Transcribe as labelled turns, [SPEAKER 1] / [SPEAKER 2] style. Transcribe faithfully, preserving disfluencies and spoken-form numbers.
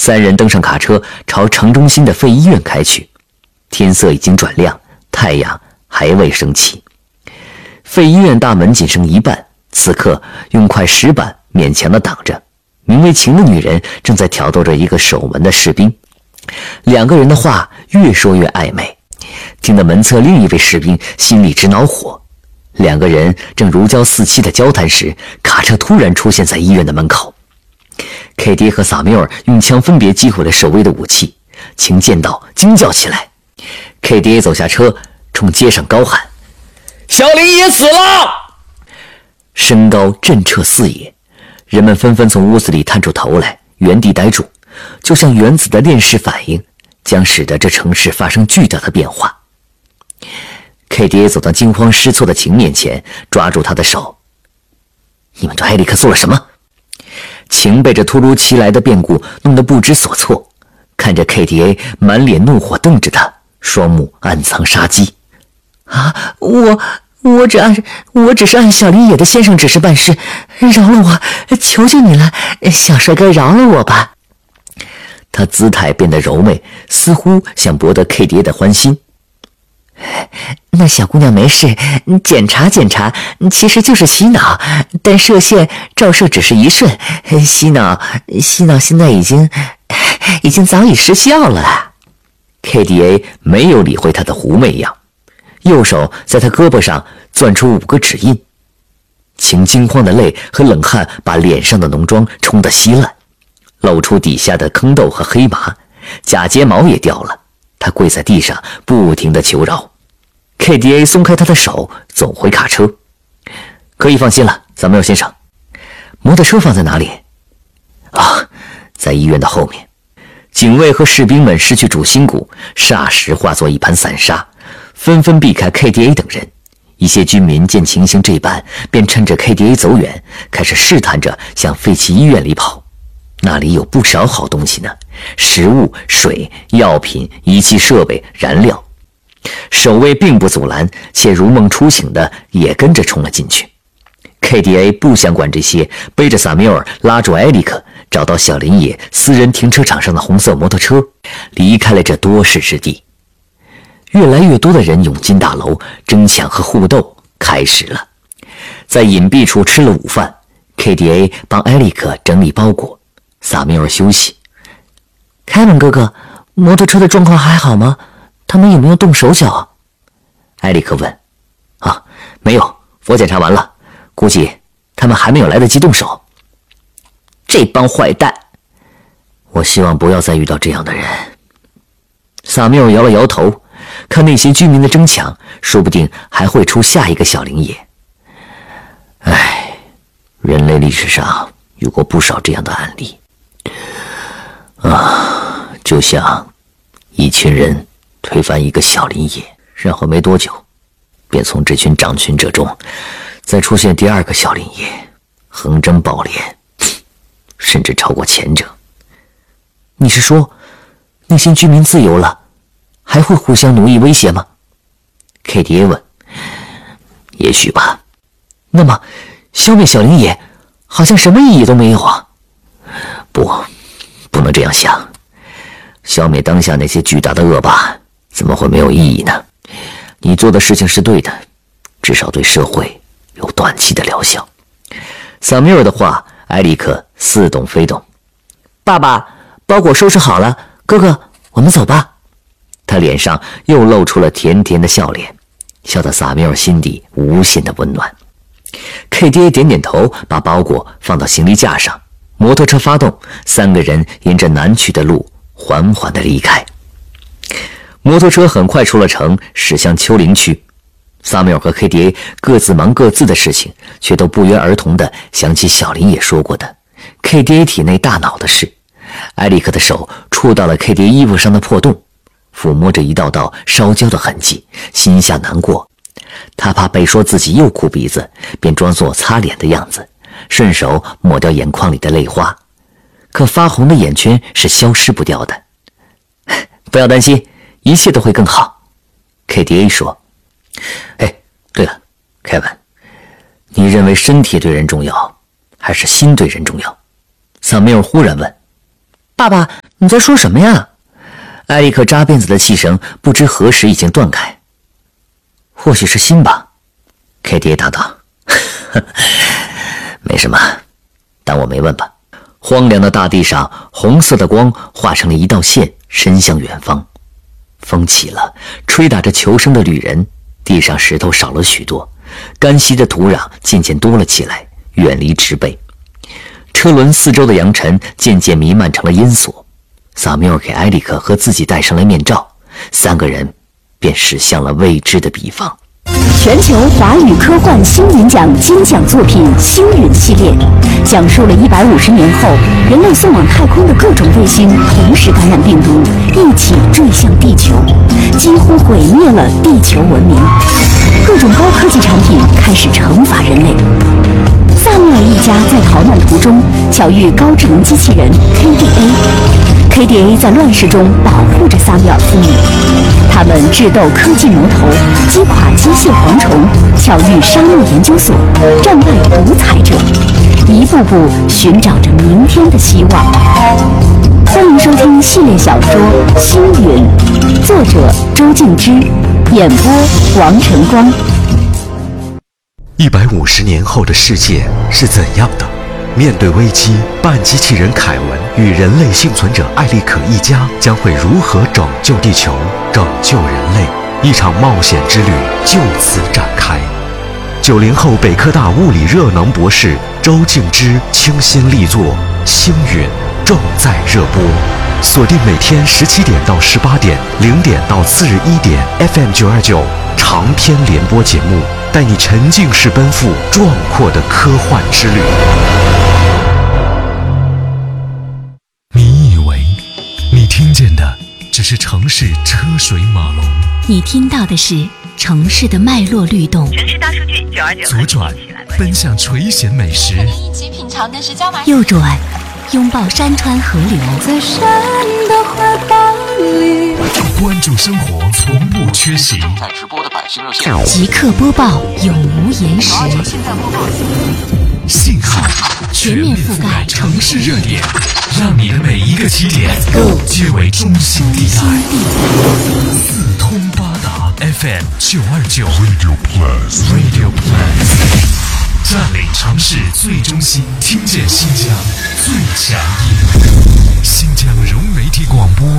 [SPEAKER 1] 三人登上卡车，朝城中心的废医院开去。天色已经转亮，太阳还未升起。废医院大门仅剩一半，此刻用块石板勉强地挡着。名为晴的女人正在挑逗着一个守门的士兵，两个人的话越说越暧昧，听得门侧另一位士兵心里直恼火。两个人正如胶似漆的交谈时，卡车突然出现在医院的门口。K D A 和萨缪尔用枪分别击毁了守卫的武器，晴见到惊叫起来。K D A 走下车，冲街上高喊：“小林也死了！”声高震彻四野，人们纷纷从屋子里探出头来，原地呆住，就像原子的链式反应，将使得这城市发生巨大的变化。K D A 走到惊慌失措的晴面前，抓住他的手：“你们对艾利克做了什么？”晴被这突如其来的变故弄得不知所措，看着 K D A 满脸怒火瞪着他，双目暗藏杀机。啊，我我只按我只是按小林野的先生指示办事，饶了我，求求你了，小帅哥饶了我吧。他姿态变得柔媚，似乎想博得 K D A 的欢心。那小姑娘没事，检查检查，其实就是洗脑，但射线照射只是一瞬，洗脑洗脑现在已经已经早已失效了。K D A 没有理会他的狐媚样，右手在他胳膊上攥出五个指印。晴惊慌的泪和冷汗把脸上的浓妆冲得稀烂，露出底下的坑痘和黑麻，假睫毛也掉了。他跪在地上不停地求饶。K D A 松开他的手，走回卡车。可以放心了，萨缪尔先生。摩托车放在哪里？啊，在医院的后面。警卫和士兵们失去主心骨，霎时化作一盘散沙，纷纷避开 K D A 等人。一些居民见情形这般，便趁着 K D A 走远，开始试探着向废弃医院里跑。那里有不少好东西呢，食物、水、药品、仪器设备、燃料。守卫并不阻拦，且如梦初醒的也跟着冲了进去。K D A 不想管这些，背着萨缪尔拉住艾利克，找到小林野私人停车场上的红色摩托车，离开了这多事之地。越来越多的人涌进大楼，争抢和互斗开始了。在隐蔽处吃了午饭， K D A 帮艾利克整理包裹，萨缪尔休息。凯文哥哥，摩托车的状况还好吗？他们有没有动手脚？艾利克问。啊，没有，我检查完了，估计他们还没有来得及动手。这帮坏蛋，我希望不要再遇到这样的人。萨缪尔摇了摇头，看那些居民的争抢，说不定还会出下一个小林野。唉，人类历史上有过不少这样的案例啊，就像一群人推翻一个小林野，然后没多久便从这群掌群者中再出现第二个小林野，横征暴敛，甚至超过前者。你是说那些居民自由了，还会互相奴役威胁吗？ K D A 问。也许吧。那么消灭小林野好像什么意义都没有啊。不，不能这样想。消灭当下那些巨大的恶霸怎么会没有意义呢？你做的事情是对的，至少对社会有短期的疗效。萨缪尔的话，埃里克似懂非懂。爸爸，包裹收拾好了，哥哥，我们走吧。他脸上又露出了甜甜的笑脸，笑得萨缪尔心底无限的温暖。K D A 点点头，把包裹放到行李架上，摩托车发动，三个人沿着南去的路缓缓地离开。摩托车很快出了城，驶向丘陵区。萨缪尔和 K D A 各自忙各自的事情，却都不约而同地想起小林也说过的 K D A 体内大脑的事。埃里克的手触到了 K D A 衣服上的破洞，抚摸着一道道烧焦的痕迹，心下难过。他怕被说自己又哭鼻子，便装作擦脸的样子，顺手抹掉眼眶里的泪花。可发红的眼圈是消失不掉的。不要担心，一切都会更好。 K D A 说。哎，对了，凯文，你认为身体对人重要，还是心对人重要？萨缪尔忽然问。爸爸， 你在说什么呀？艾利克扎辫子的气声不知何时已经断开。或许是心吧，K D A 答道。没什么，当我没问吧。荒凉的大地上，红色的光化成了一道线，伸向远方。风起了，吹打着球声的旅人，地上石头少了许多，干稀的土壤渐渐多了起来，远离植被。车轮四周的扬尘渐渐弥漫成了烟锁。萨缪尔给埃里克和自己戴上了面罩，三个人便驶向了未知的彼方。
[SPEAKER 2] 全球华语科幻星云奖金奖作品《星云》系列，讲述了一百五十年后人类送往太空的各种卫星同时感染病毒，一起坠向地球，几乎毁灭了地球文明。各种高科技产品开始惩罚人类。萨缪尔一家在逃难途中巧遇高智能机器人 K D A，K D A 在乱世中保护着萨缪尔父女。他们智斗科技魔头，击垮机械蝗虫，巧遇沙漠研究所，战败独裁者，一步步寻找着明天的希望。欢迎收听系列小说《星云》，作者周静之，演播王晨光。
[SPEAKER 3] 一百五十年后的世界是怎样的？面对危机，半机器人凯文与人类幸存者艾利克一家将会如何拯救地球、拯救人类？一场冒险之旅就此展开。九零后北科大物理热能博士周静之倾心力作《星云》正在热播，锁定每天十七点到十八点，零点到次日一点 F M 九二九长篇联播节目，带你沉浸式奔赴壮阔的科幻之旅。
[SPEAKER 4] 你以为你听见的只是城市车水马龙，
[SPEAKER 2] 你听到的是城市的脉络律动。
[SPEAKER 5] 城市大数据九二九，
[SPEAKER 4] 左转奔向垂涎美食，
[SPEAKER 5] 一起品尝的是椒麻。
[SPEAKER 2] 右转拥抱山川河流，
[SPEAKER 5] 在山的怀抱里，
[SPEAKER 4] 关注生活从不缺席。
[SPEAKER 6] 正在直播的百姓热线，
[SPEAKER 2] 即刻播报，永无延时。
[SPEAKER 4] 信号全面覆盖城市热点，让你的每一个起点皆为中心地带。四通八达 F M 九二九 Radio Plus Radio Plus 占领城市最中心，听见新疆最强音。新疆融媒体广播